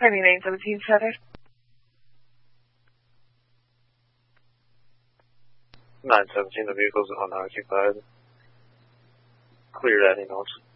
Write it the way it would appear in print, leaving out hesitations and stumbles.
9917 Center. 917, the vehicles are unoccupied. Cleared any notes.